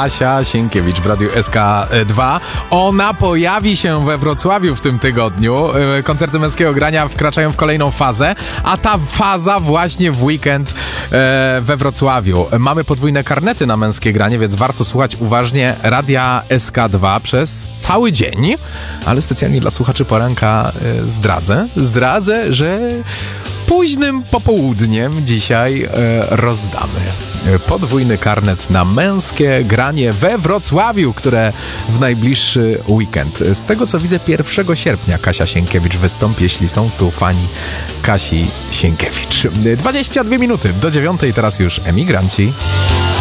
Kasia Sienkiewicz w Radiu SK2. Ona pojawi się we Wrocławiu w tym tygodniu. Koncerty męskiego grania wkraczają w kolejną fazę, a ta faza właśnie w weekend we Wrocławiu. Mamy podwójne karnety na męskie granie, więc warto słuchać uważnie Radia SK2 przez cały dzień, ale specjalnie dla słuchaczy poranka zdradzę, że późnym popołudniem dzisiaj rozdamy podwójny karnet na męskie granie we Wrocławiu, które w najbliższy weekend. Z tego co widzę 1 sierpnia Kasia Sienkiewicz wystąpi, jeśli są tu fani Kasi Sienkiewicz. 22 minuty do 9, teraz już Emigranci.